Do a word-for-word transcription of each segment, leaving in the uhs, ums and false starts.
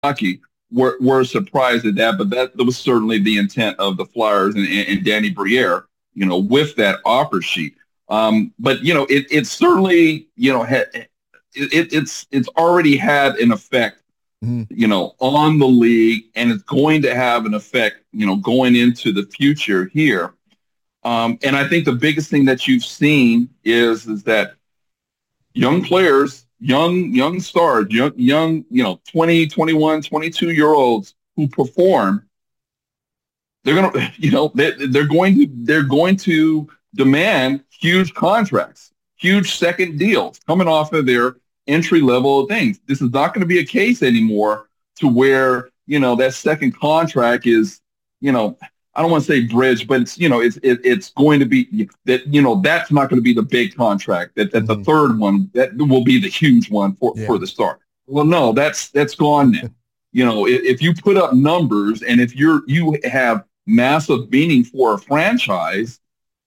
Milwaukee were, were surprised at that, but that, that was certainly the intent of the Flyers and, and Danny Briere, you know, with that offer sheet. Um, but you know, it, it certainly, you know, had, it, it's it's already had an effect, mm-hmm. you know, on the league, and it's going to have an effect, you know, going into the future here. Um, and I think the biggest thing that you've seen is is that young players, young young stars, young young, you know, twenty, twenty-one, twenty-two year olds who perform, they're going to, you know, they, they're going to they're going to demand huge contracts, huge second deals coming off of their entry level things. This is not going to be a case anymore to where, you know, that second contract is, you know, I don't want to say bridge, but it's, you know, it's it, it's going to be that, you know, that's not going to be the big contract. That that mm-hmm. the third one that will be the huge one for, yeah. for the Star. Well, no, that's that's gone now. You know, if, if you put up numbers and if you're you have massive meaning for a franchise,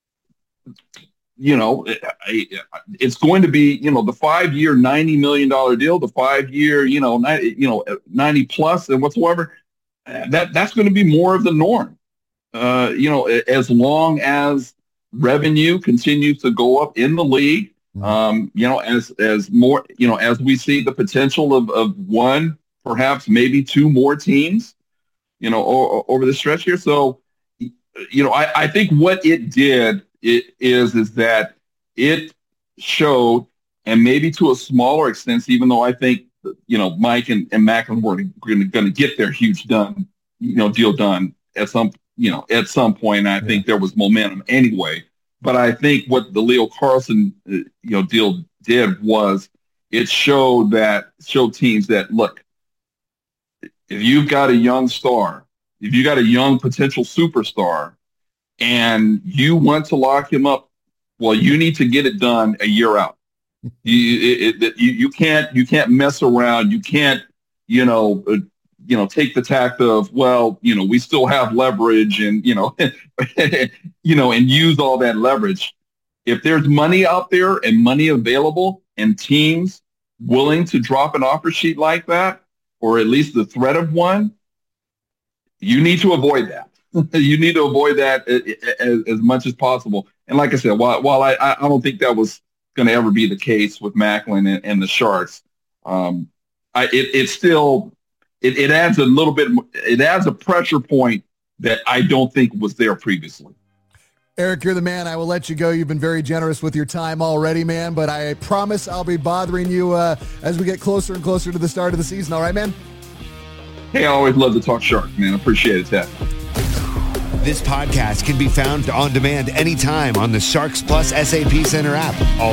you know, it, it's going to be, you know, the five-year ninety million dollars deal, the five-year, you know, ninety, you know, ninety plus and whatsoever. That that's going to be more of the norm. Uh, you know, as long as revenue continues to go up in the league, um, you know, as as more, you know, as we see the potential of, of one, perhaps maybe two more teams, you know, o- over the stretch here. So, you know, I, I think what it did it is is that it showed, and maybe to a smaller extent, even though I think, you know, Mike and, and Macklin were going to get their huge done, you know, deal done at some you know, at some point. I yeah. think there was momentum anyway. But I think what the Leo Carlsson, uh, you know, deal did was it showed that showed teams that, look, if you've got a young star, if you got a young potential superstar, and you want to lock him up, well, you need to get it done a year out. you, it, it, you you can't you can't mess around. You can't, you know. Uh, you know, take the tact of, well, you know, we still have leverage and, you know, you know, and use all that leverage. If there's money out there and money available and teams willing to drop an offer sheet like that, or at least the threat of one, you need to avoid that. You need to avoid that as, as much as possible. And like I said, while, while I, I don't think that was going to ever be the case with Macklin and, and the Sharks, um, I, it, it's still, It, it adds a little bit, it adds a pressure point that I don't think was there previously. Eric, you're the man. I will let you go. You've been very generous with your time already, man, but I promise I'll be bothering you uh, as we get closer and closer to the start of the season. All right, man? Hey, I always love to talk Sharks, man. I appreciate it, Ted. This podcast can be found on demand anytime on the Sharks Plus S A P Center app. All